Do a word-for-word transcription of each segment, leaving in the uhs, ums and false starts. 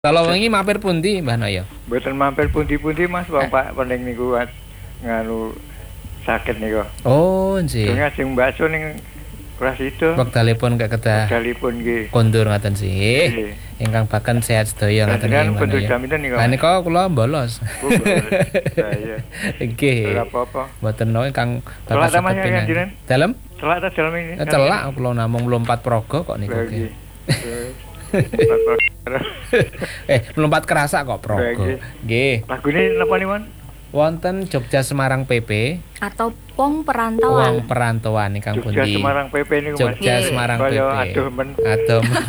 Kalau wengi mampir pundi Mbah Noyo? Mboten mampir pundi-pundi Mas, wong Eh. Pak pening niku nganu sakit niku. Oh, nggih. Dene ajeng bakso ning kelas itu. Wekdalipun kek kedah. Wekdalipun nggih. Kondur ngaten sih. Nggih. Ingkang baken sehat sedaya ngaten Jenengan Mbah bentuk Noyo. jaminan niku. Lah nika kula bolos. Oh, iya. Nggih. Ora apa-apa. Mboten no ingkang Celak ta Mas pinang. jenengan? Dalem? Celak ta dalem ini? Eh, Celak kula namung lompat praga kok niku. Lagi. Eh, lompat kerasa kok praga. Nggih. Nggih. Lagune napa nih, Mon? Wonten Jogja Semarang P P atau Pong Perantauan. Wong perantauan ingkang Jogja pundi? Semarang P P niku Mas. Jogja Nggih. Semarang P P. Kaya aduh men. Aduh men.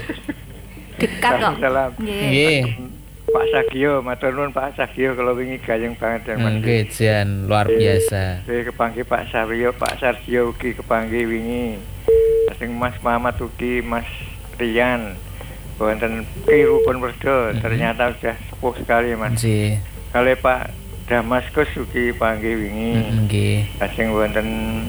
Dekat kok. Salam. Nggih. Nggih. Pak Sagio, matur nuwun Pak Sagio kalau wingi gayeng banget dan Mas. Nggih, jan luar biasa. Saya kepanggih Pak Saryo, Pak Sarjo ugi kepanggih wingi. Sing Mas Muhammad ugi, Mas Rian. Wonten kirupun werda, ternyata sudah sepuh sekali Mas. Nggih. Kali Pak Damaskus ugi panggih wingi. Nggih. Lajeng wonten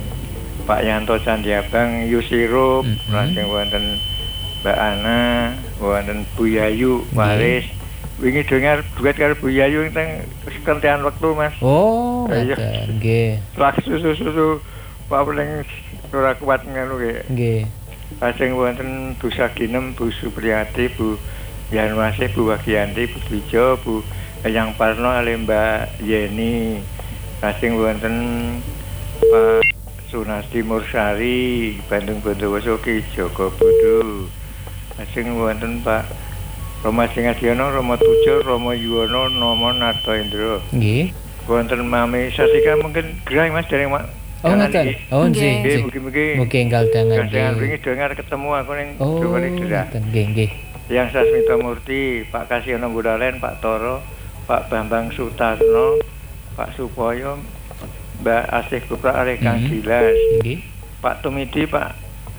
Pak Yanto Candiabang, Yusirup, Mm-hmm. lajeng wonten Mbak Ana, wonten Bu Yayu, Waris. Wingi dengar duet karo Bu Yayu teng sekentean wektu Mas. Oh, Iya. ngoten. Nggih. Lak susu-susu Pak Pening ora kuat ngono ki. Nggih. Lajeng wonten Bu Saginem, Bu Supriyati, Bu Yanwasih, Bu Wagianti, Bu Dwijo, Bu Yang Parno, ale Mbak Yeni. Lajeng wonten Pak Sunasti Mursari, Bandung Bondowoso Ki Joko Bodo. Lajeng wonten Pak Roma Singadiono, Romo Tujo, Romo Yuwono, Nomo Narto Indro. Nggih. Wonten Mami Sasika mungkin gerai Mas dari Mak. Oh, ngoten. Oh, nggih. Nggih. Nggih, nggih. mugi-mugi. Mugi enggal dangan Kadang nggih. wingi dengar ketemu aku ning Oh, Jawa Negara. ngoten. Nggih, nggih. Yang Sasmita Murti, Pak Kasyono Budalen, Pak Toro, Pak Bambang Sutarno, Pak Supoyo, Mbak Asih Kupra Are Kang Mhm. Gilas, Nggih. Pak Tumidi, Pak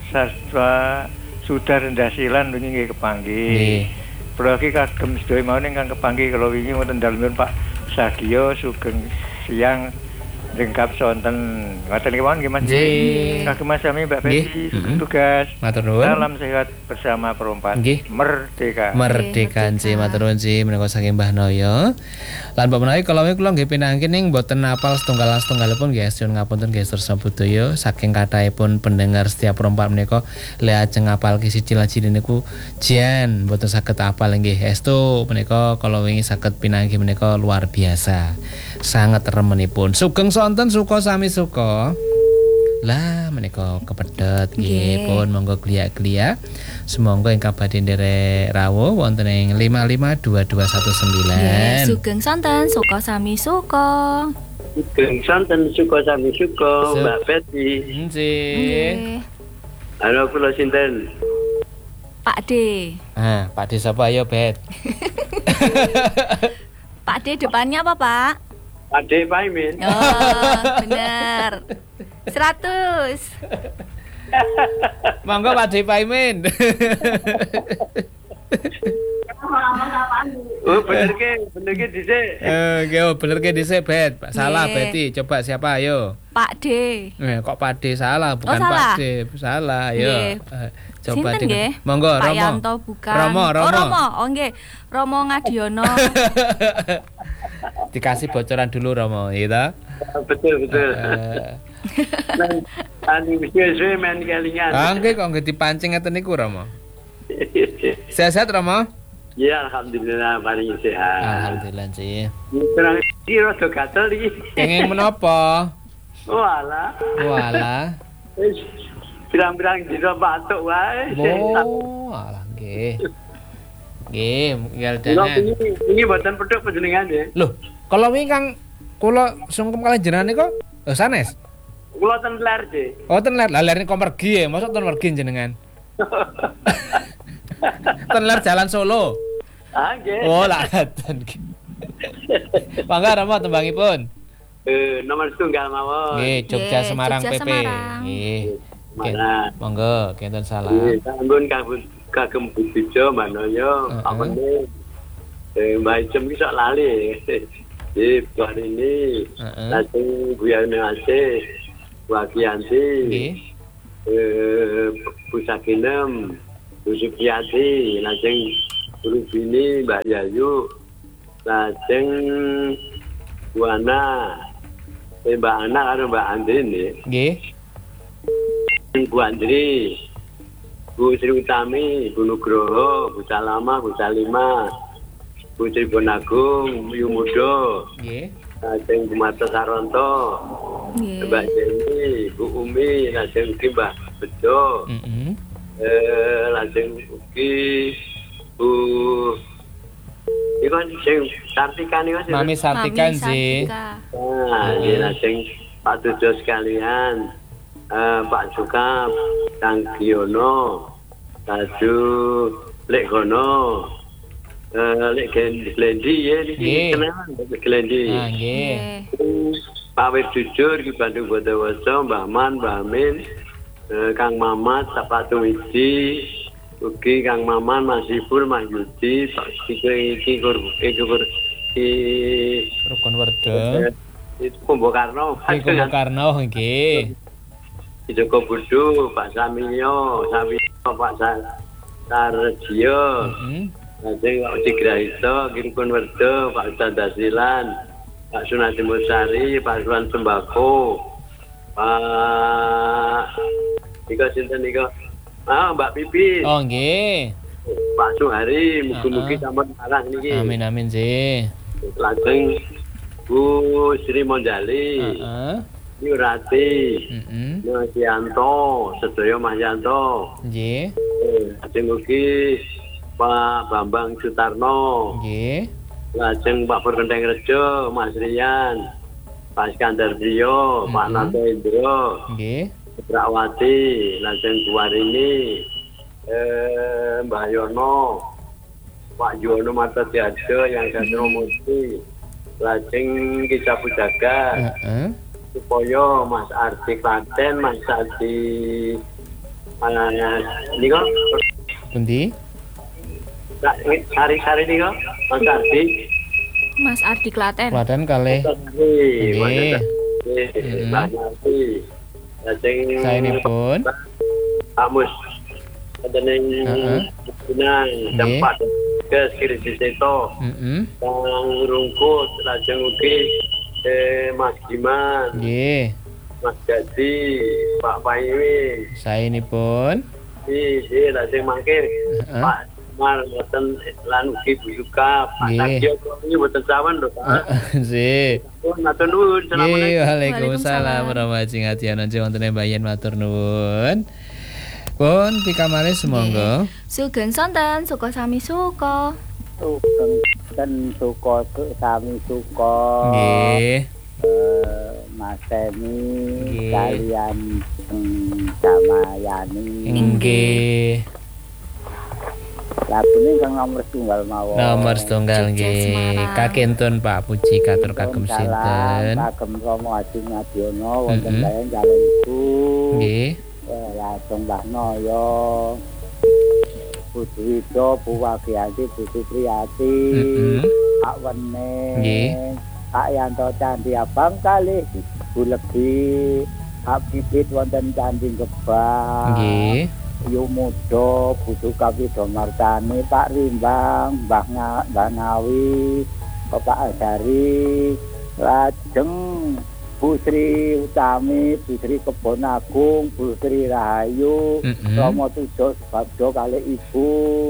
Sastra Sudar Rendasilan wingi nggih kepanggih. Nggih. Proki kagem sedaya mawon ingkang kepanggih kala wingi wonten dalemipun Pak Sagio Sugeng Siang lengkap sonten ngoten kemawon nggih Mas. Nggih. Kagem Mas Sami Mbak Nggih. Peti Mhm. tugas. Matur nuwun. Salam sehat bersama perempat. Nggih. Merdeka. Merdeka nggih, matur nuwun nggih menika saking Mbah Noyo. Lan Mbak menawi kala wingi kula nggih pinangkin ning boten apal setunggal setunggalipun nggih Sun ngapunten nggih Sirsa Budaya saking kathahipun pendengar setiap perempat menika le ajeng apal ki siji lajine niku jan boten saged apal nggih. Estu menika kala wingi saged pinangki menika luar biasa. Sangat remenipun. Sugeng sonten suka sami suka. Lah menika kepedhet nggih Nggih. pun monggo glia-glia. Semonggo ingkang badhe nderek rawuh wonten ing lima lima dua dua satu Nggih, sembilan. Sugeng Sonten, suka sami suka. Sugeng Sonten suka sami suka Su- Mbak Peti. Nggih. Nggih. Halo kula sinten? Pak D. Ah, Pak De sapa ayo, Bet? Pak D depannya apa, Pak? Ade Paimin. Oh, bener. seratus. Monggo Pak De Paimin. Oh bener ke, bener ke dhisik. Eh, nggih oh, bener ke dhisik, Bet. Pak salah Nggih. Beti. Coba siapa ayo? Pak D. Eh, kok Pak De salah, bukan salah. Pak De. Salah, ayo. Nggih. Eh, coba Sinten nggih? Monggo Pak Romo. Yanto bukan. Romo, Romo. Oh, Romo. Oh, nggih. Romo Ngadiono. Dikasih bocoran dulu Romo, gitu. Betul betul. Eh, Ani wis-wis men kelingan. ah, nggih kok nggih dipancing ngeten niku Romo. Sehat-sehat Romo? Ya alhamdulillah paling sehat. Alhamdulillah sih. Terang iki rada gatel iki. Kenging menapa? Walah. Walah. Wis pirang-pirang dina batuk wae. Oh, alah nggih. Nggih, nggal Kula dangan. ini ini boten pedhok panjenengan ya. Loh, kalau wingi Kang kula sungkem kalih jenengan niku oh sanes. Kula ten ler sih. Oh, ten ler, lah ler niku pergi ya, mosok ten pergi jenengan. Ten ler Jalan Solo. Ah nggih. Oh, lah ten. Mangga Romo tembangipun. Eh nomor setunggal mawon. Nggih, Jogja Nggih, Semarang Jogja P P. Semarang. Nggih. Semarang. Monggo, kinten salam. Nggih, sampun kagem kagem Budijo Manoyo, Heeh. apa nih? Eh Mbak Jem iki sok lali. Di bulan ini, Heeh. lajeng Bu Yanwasih, Bu Agianti, Nggih. eh Bu Saginem, Bu Supriyati, lajeng Rubini, Mbak Yayu, lajeng Bu Ana, eh, Mbak Ana karo Mbak Andri nih, Nggih. Bu Andri, Bu Sri Utami, Bu Nugroho, Bu Salama, Bu Salima, Bu Sri Bonagung, Bu Yumudo, Nggih. lajeng Bu Marta Saronto, Nggih. Mbak Jenny, Bu Umi, lajeng ugi Mbak Bejo, Heeh. eh, lajeng ugi Bu Iku sing Sartika niku sing Mami Sartika Mami nggih. Sartika. nah, nggih lajeng Pak Dudo sekalian, eh, Pak Sukap, Kang Giono, Laju Lek Gono, eh, Lek Glendi ya Nggih. niki kenalan Lek Glendi. Ah nggih. Nggih. Pak Wir Jujur di Bandung Bodowoso, Mbah Man, Mbah Amin, eh, Kang Mamat, Pak Tuwiji, ugi Kang Maman, Mas Ipul, Mas Yudi, Pak Iki iki kur iki kur iki Rukun Werdo. itu Kumbokarno, Ki Kulo Karno nggih. Joko Budu, Pak Samio, Samio, Pak Sa- Sarjio, Heeh. lajeng Pak Digrahito, Kirkun Werdo, Pak Ustadz Dasilan, Pak Sunati Musari, Pak Sulan Sembako, Pak Iko sinten Iko, ah Mbak Pipi, Oh nggih. Pak Suhari, mugi-mugi Uh-uh. sampun arang niki. Amin amin nggih. Lajeng Bu Sri Monjali, Heeh. Yurati, Heeh. Mas Yanto, sedaya Mas Yanto. Nggih. Lajeng ugi Pak Bambang Sutarno, Nggih. lajeng Pak Perkenteng Rejo, Mas Rian, Pak Iskandar Brio, Pak Mhm. Nato Indro, Nggih. Putrawati, lajeng Bu Warini, eh, Mbah Yono, Pak Yono Marta Tiajo yang Sasro Murti, lajeng Kisah Pujaga, Heeh. supaya Mas Ardi Klaten, Mas Ardi ini kok Pundi? hari-hari ini kok Mas Ardi Mas Ardi Klaten. Klaten kalih. Nggih, Mas Nggih. Ardi, Mas Ardi. Lajeng Saenipun. Pak Mus wonten ing Heeh. Pinang Nggih. tempat ke Kiri Seto, Heeh. Kang Rungkut, lajeng ugi eh, Mas Giman, Nggih. Mas Gadi, Pak Paiwi, Saenipun. iki lajeng mangke Heeh. Pak Mar boten lan ugi Bu Yuka, Pak Nggih. Tagio ini boten sawan lho Pak. Nggih. Matur nuwun, Nggih, assalamualaikum. Waalaikumsalam warahmatullahi wabarakatuh. Wonten mbayen matur nuwun. Pun pikamane semonggo. Sugeng sonten, suka sami suka. Sugeng ten suka sami suka Nggih. eh, Mas Temi Nggih. kalian mm, Damayani Nggih. lagune kang nomor tunggal mawon Nomor setunggal Jogja nggih. Semarang. Kakentun Pak Puji katur kagem Salam sinten? kagem Romo Adi Ngadiono wonten Mm-mm. kalian jalan ibu Nggih. eh, langsung Mbah Noyo Putu Wido, Bu Wagianti, Bu Supriyati, Heeh. Pak Wene, Nggih. Pak Yanto Candi Abang kali, Bu Legi, Pak Bibit wonten Candi Gebang, Nggih. Yumudo, Bu Sukawi Domartani, Pak Rimbang, Mbah Nga- Mbah Ngawi, Bapak Azari, lajeng Bu Sri Utami, Bu Sri Kebon Agung, Bu Sri Rahayu, Heeh. Romo Tujo Sebabdo kali Ibu,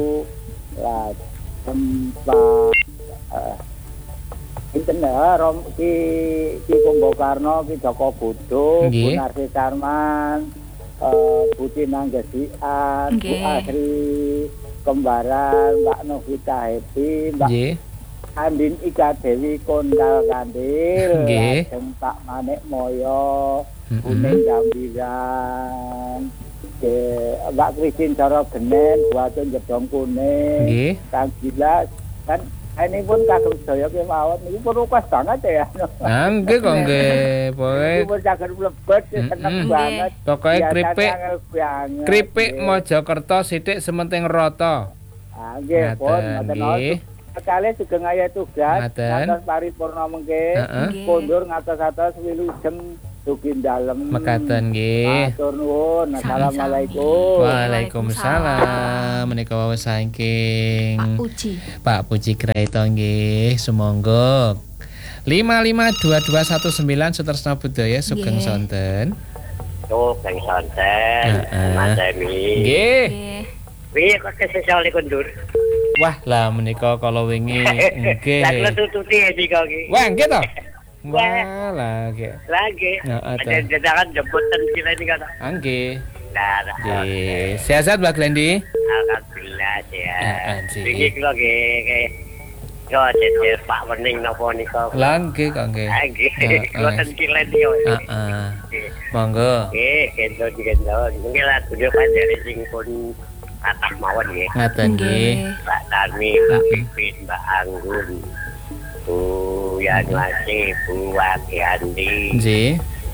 lajeng Pak eh, Inten ya, Rom Ki Ki Kumbokarno, Ki Joko Budo, Bu Nggih. Narsi Sarman, eh, Bu Tinang Gesian, Bu Nggih. Asri Kembaran, Mbak Novita Happy, Mbak Nggih. Andin Ika Dewi Kondal Kandil, Nggih. lajeng Pak Manik Moyo, Heeh. Kuning Gambiran, ke Mbak Kristin Coro Genen, Buatun Jedong Kuning, Nggih. Kang Gilas, kan ini pun kagum saya kemawon, ini pun request banget ya. Nah, nggih kok nggih. Pokoke Ini pun cager mlebet, seneng Mm-mm. banget. pokoke Biasanya kripik angel banget. kripik Nggih. Mojokerto sithik sementing rata. Ah, nggih, pun, Ngaten, ngoten nggih. sekali sugeng aya tugas Ngaten. ngatos paripurna mengke Heeh. Nggih. kondur ngatos-atos wilujeng Sukin dalem. Mekaten nggih. Matur nuwun. Assalamualaikum. Waalaikumsalam. Menika wau saking Pak Puji. Pak Puji Kraito nggih. Sumangga lima lima dua dua satu sembilan Sutresna Budaya sugeng Nggih. sonten. Sugeng sonten. Heeh. Mas Emi. Nggih. Nggih. Piye kok kesesole kundur? Wah, lah menika kala wingi nggih. Lah kula tututi iki kok iki. Wah, nggih to. Wah, lah nggih. Lagi. Heeh, Ada jangan jemputan sila ini kata. Nggih. Nah, nah. Nggih. Sehat-sehat Mbak Glendi? Alhamdulillah ya. Heeh, sih. Iki kula nggih yo jejer Pak Wening napa nika. Lah nggih kok nggih. Nggih. Heeh. Kula ten kilen yo. Heeh. Monggo. Nggih, kento kento. Mungkin lah kudu panjare sing pun kathah mawon nggih. Ngaten nggih. Mbak Tami, Mbak Pipin, Mbak Anggun, Bu Yanwati, Bu Wagiandi, Nggih.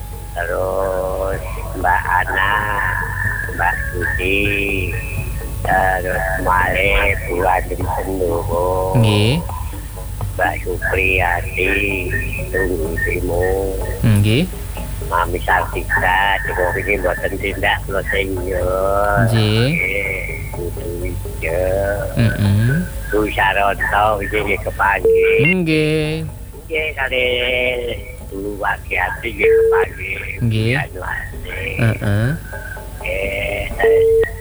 terus Mbak Ana, Mbak Suci, terus Male, Bu Andri Sendowo, Nggih. Mbak Supriyati, Tunggu Timo, Nggih. Mami Sartika, cukup ini buatan tindak lo senior. Nggih. Butuh Wijaya. Heeh. Bu Saronto, ini kepanggil. Nggih. Nggih kali Bu Wagiati nggih kepanggil. Nggih. Heeh. Eh, terus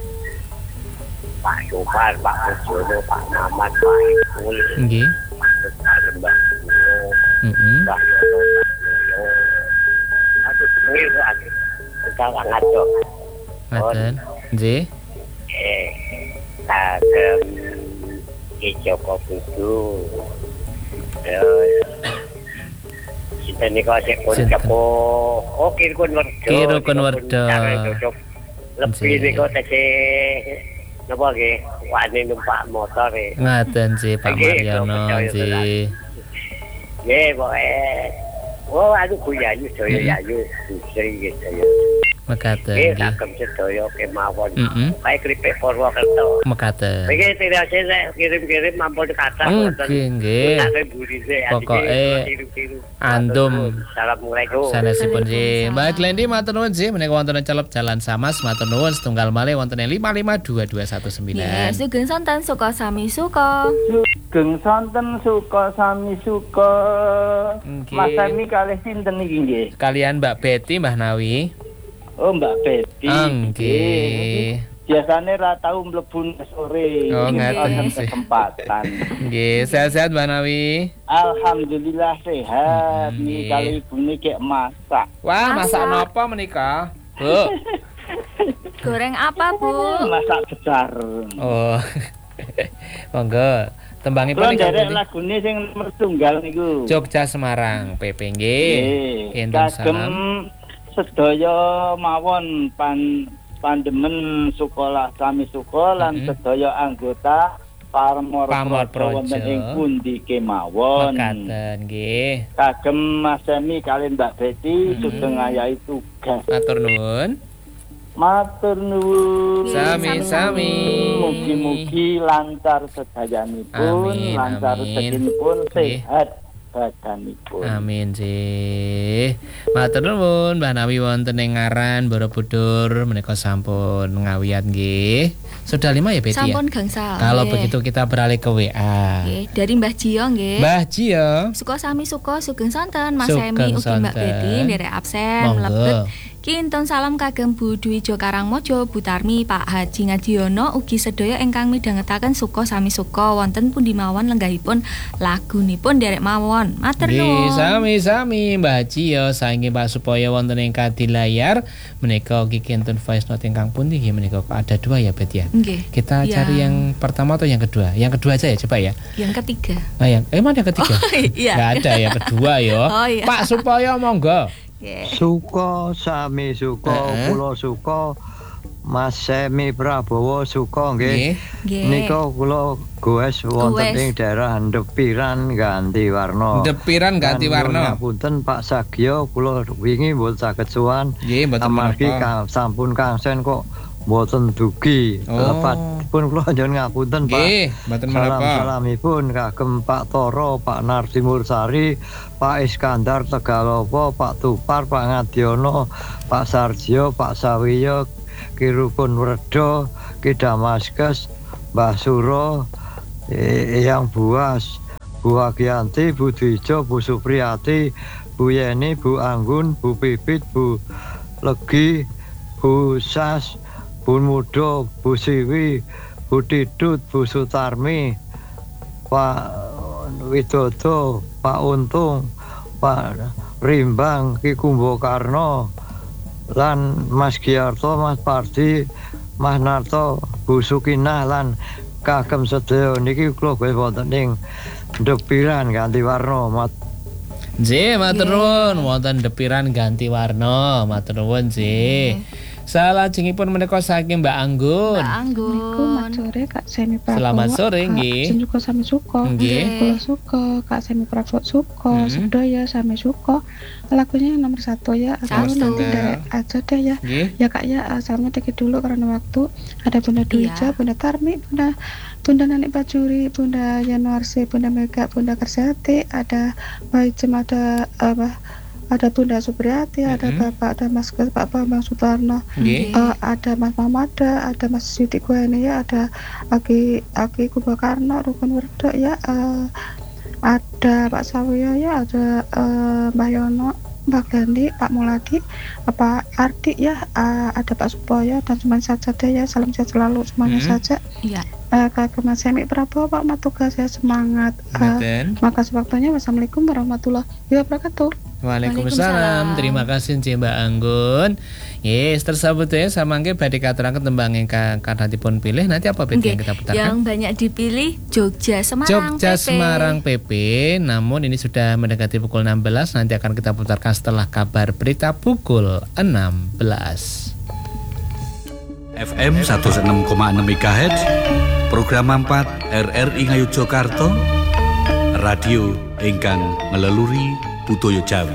Pak Sufar, Pak Pujono, Pak Mamat, Pak Ipul, Nggih. Pak Lembah Pujo, Heeh. Pak Yono, Pak Yono. Aduh, senggil kok aku. Sekarang ngaco. Ngaten. Nggih. Eh, kagem Ki Joko Putu. Terus sinten nika sik pun Sinten? cepo. Oh, Kirkun Werdo. Kirkun Werdo. Lebih Nggih. nika tese napa nggih? Wani numpak motor e. Ngaten sih Pak Nggih, Mariono percaya sih. Nggih, pokoke. Oh, aku kuyayu sedaya yayu, Sri gitu ya. Mekaten Nggih, nggih. kagem sedaya kemawon. Heeh. Kae kripik Purwokerto. Mekaten. Iki tidak saya kirim-kirim mampun kata. Nggih, nggih. Pokoke andum. Assalamualaikum. Sanesipun sih Mbak Glendi matur nuwun sih menika wonten celep Jalan Samas matur nuwun setunggal malih wonten lima lima dua dua satu Nggih, sembilan. sugeng sonten suka sami suka. Sugeng sonten suka sami suka. Nggih. Mas Emi kalih sinten iki nggih? Kalian Mbak Betty Mbah Nawi. Oh, Mbak Betty. Nggih. Biasanya ra tau mlebu sore. Oh, Ini ngaten wonten sih. kesempatan. Nggih, sehat-sehat Mbak Nawi. Alhamdulillah sehat. Hmm, Nih nggih. kali ibune kek masak. Wah, masak Masak. napa menika? Bu. Goreng apa, Bu? Masak besar. Oh. Monggo. Tembangipun Kula nika nderek pundi? lagune sing nomor tunggal niku. Jogja Semarang P P nggih. Nggih. Enten Kagem salam. sedaya mawon pan pandemen sekolah sami suka lan Mhm. sedaya anggota Pamor Pamor Projo wonten Projo. ing pundi kemawon. Mekaten nggih. Kagem Mas Emi kalian Mbak Betty Mhm. sudah ngayahi tugas. Matur nuwun. Matur nuwun. Sami-sami. Mugi-mugi lancar sedayanipun, Amin, lancar amin. rezekinipun, Nggih. sehat badanipun. Amin sih. Matur nuwun Mbah Nawi wonten ing Ngaran Borobudur menika sampun ngawiat nggih. Sudah lima ya Betty ya? Sampun gangsal. Kalau Nggih. begitu kita beralih ke W A. Nggih, dari Mbah Jio nggih. Mbah Jio. Suka sami suka sugeng sonten Mas Sugeng Emi ugi Mbak sonten. Betty nderek absen Monggo. mlebet. Kinten salam kagem Bu Dwi Jo Karangmojo, Bu Tarmi, Pak Haji Ngadiono ugi sedaya ingkang midhangetaken suka sami suka wonten pundi mawon lenggahipun lagunipun nderek mawon. Matur Nggih, nuwun. sami-sami Mbah Jio saking Pak supaya wonten ing kadilayar menika ugi kinten voice note ingkang pundi nggih menika kok ada dua ya Bet ya. Nggih. Kita Yang- cari yang pertama atau yang kedua? Yang kedua aja ya coba ya. Yang ketiga. Nah, yang eh mana yang ketiga? Iya. Nggak ada yang kedua ya. Oh, iya. Pak supaya monggo. Nggih. Suka sami suka Heeh. kula suka Mas Semi Prabowo suka nggih. Nggih. Nggih. Nika kula goes wonten Goes. ing daerah Ndepiran ganti warna. Depiran ganti warna. Punten Pak Sagyo kula wingi mboten saged sowan Nggih, mboten amargi menapa. ka- sampun kangsen kok mboten dugi Oh. lepat pun kula njen ngapunten Pak. Nggih, mboten menapa. Salam-salamipun kagem Pak Toro, Pak Nardi Mursari, Pak Iskandar Tegalopo, Pak Tupar, Pak Ngadiono, Pak Sarjo, Pak Sawiyo, Ki Rukun Wredo, Ki Damaskus, Mbah Suro, Eyang Buas, Bu Agianti, Bu Dwijo, Bu Supriyati, Bu Yeni, Bu Anggun, Bu Pipit, Bu Legi, Bu Sas, Bu Mudo, Bu Siwi, Bu Tidut, Bu Sutarmi, Pak Widodo, Pak Untung, Pak Rimbang, Ki Kumbokarno, lan Mas Giarto, Mas Pardi, Mas Narto, Bu Sukinah lan kagem sedaya niki kula wonten ing Depiran ganti warna. Mat Nggih, matur nuwun wonten Depiran ganti warna. Matur nuwun nggih. Salajengipun menika saking Mbak Anggun. Mbak Anggun. Selamat sore Kak Semi Prabowo. Selamat sore nggih. Kak Suko sami suko. Nggih. Kula suko, Kak Semi Prabowo suko, Hmm. sedaya sami suko. Lagunya yang nomor satu ya. Atau Satu. nanti dari aja deh ya. Nggih. Ya Kak ya, asalnya dikit dulu karena waktu. Ada Bunda Dwija, Iya. Bunda Tarmi, Bunda Bunda Nani Bajuri, Bunda Yanuarsi, Bunda Mega, Bunda Kersati, ada Mbak Ijem, ada apa? Ada Bunda Supriyati, ada Mm-mm. Bapak, ada Mas Pak Bambang Sutarno, Nggih. Eh, ada Mas Mamada, ada Mas Yudi Gueni ya, ada Aki Aki Kumbakarno, Rukun Werdo ya, eh, ada Pak Sawiyo ya, ada eh, Mbak Yono, Mbak Gandhi, Pak Muladi, Pak Ardi ya, eh, ada Pak Supoyo dan semuanya saja deh ya, salam sehat selalu semuanya Hmm. saja. Iya. Eh, Kak Mas Semi Prabowo, Pak Matugas ya, semangat. Eh, Mboten. makasih waktunya. Wassalamualaikum warahmatullahi wabarakatuh. Waalaikumsalam. Terima kasih nggih Mbak Anggun. Yes, tersabut ya samangke badhe katuraken tembang ingkang kadhatipun pilih. Nanti apa bit yang kita putarkan? Yang banyak dipilih Jogja Semarang Jogja P P. Semarang P P. Namun ini sudah mendekati pukul enam belas. Nanti akan kita putarkan setelah kabar berita pukul enam belas. F M seratus enam koma enam MHz, program empat R R I Ngayogyakarta, radio ingkang ngeleluri budaya Jawi.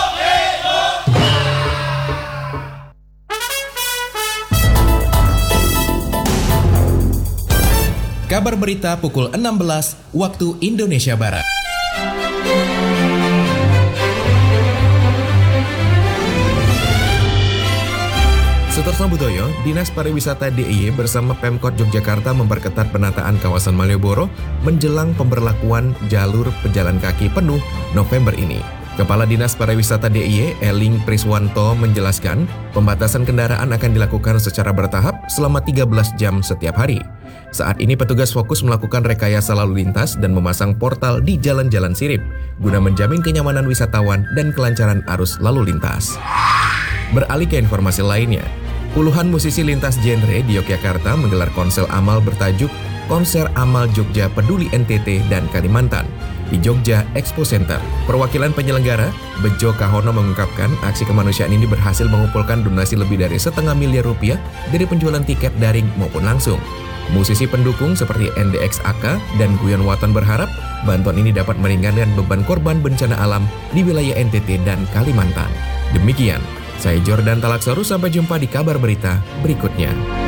Kabar berita pukul enam belas waktu Indonesia Barat. Sutorsno Budoyo, Dinas Pariwisata D I Y bersama Pemkot Yogyakarta memperketat penataan kawasan Malioboro menjelang pemberlakuan jalur pejalan kaki penuh November ini. Kepala Dinas Pariwisata D I Y, Eling Priswanto menjelaskan, pembatasan kendaraan akan dilakukan secara bertahap selama tiga belas jam setiap hari. Saat ini petugas fokus melakukan rekayasa lalu lintas dan memasang portal di jalan-jalan sirip, guna menjamin kenyamanan wisatawan dan kelancaran arus lalu lintas. Beralih ke informasi lainnya, puluhan musisi lintas genre di Yogyakarta menggelar konser amal bertajuk Konser Amal Jogja Peduli N T T dan Kalimantan di Jogja Expo Center. Perwakilan penyelenggara, Bejo Kahono mengungkapkan aksi kemanusiaan ini berhasil mengumpulkan donasi lebih dari setengah miliar rupiah dari penjualan tiket daring maupun langsung. Musisi pendukung seperti N D X A K dan Guyon Waton berharap bantuan ini dapat meringankan beban korban bencana alam di wilayah N T T dan Kalimantan. Demikian, saya Jordan Talaksoru, sampai jumpa di kabar berita berikutnya.